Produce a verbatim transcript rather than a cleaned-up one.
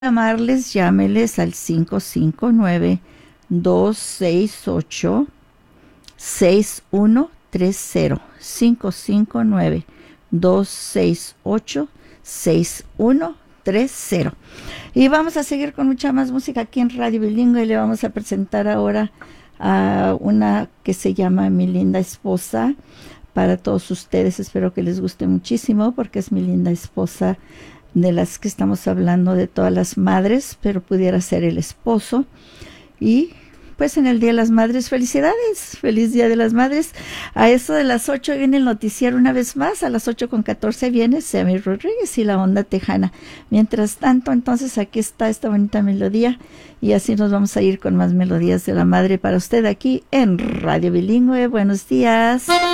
Llamarles, llámeles al cinco cinco nueve, dos seis ocho, seis uno tres cero. cinco cinco nueve, dos seis ocho, seis uno tres cero. Y vamos a seguir con mucha más música aquí en Radio Bilingüe y le vamos a presentar ahora a una que se llama Mi Linda Esposa. Para todos ustedes, espero que les guste muchísimo porque es mi linda esposa, de las que estamos hablando, de todas las madres, pero pudiera ser el esposo. Y pues en el Día de las Madres, felicidades, feliz Día de las Madres. A eso de las ocho viene el noticiero una vez más, a las ocho con catorce viene Sammy Rodríguez y la Onda Tejana. Mientras tanto, entonces aquí está esta bonita melodía y así nos vamos a ir con más melodías de la madre para usted aquí en Radio Bilingüe. Buenos días.